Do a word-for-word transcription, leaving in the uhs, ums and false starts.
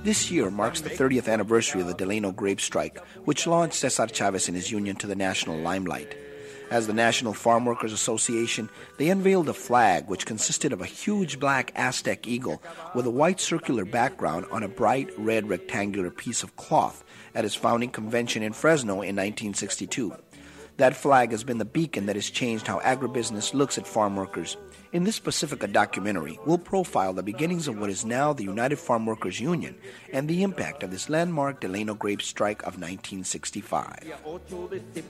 This year marks the thirtieth anniversary of the Delano grape strike, which launched Cesar Chavez and his union to the national limelight. As the National Farm Workers Association, they unveiled a flag which consisted of a huge black Aztec eagle with a white circular background on a bright red rectangular piece of cloth at its founding convention in Fresno in nineteen sixty-two. That flag has been the beacon that has changed how agribusiness looks at farm workers. In this Pacifica documentary, we'll profile the beginnings of what is now the United Farm Workers Union and the impact of this landmark Delano grape strike of nineteen sixty-five.